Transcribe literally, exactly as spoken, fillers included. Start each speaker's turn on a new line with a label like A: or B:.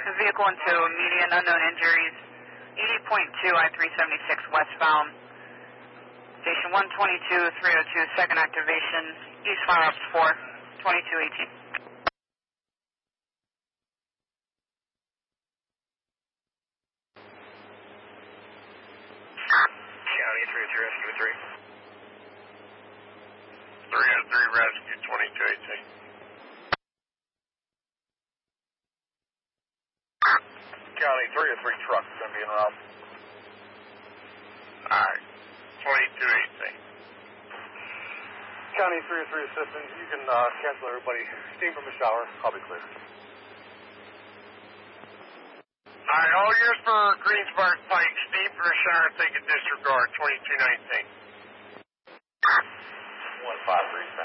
A: Vehicle into median unknown injuries, E D point two I three seventy-six westbound. Station one twenty-two, three oh two, second activation, East Fire Ops four, twenty-two eighteen.
B: County three oh three, rescue three. three oh three, rescue twenty-two eighteen. County three oh three, truck is going to be en route. Alright, twenty-two eighteen.
C: County three oh three assistance, you can uh, cancel everybody. Steam from the shower, I'll be clear.
B: Alright, all yours for Greensburg Pike, steam from the shower, take a disregard, twenty-two nineteen. one five three seven.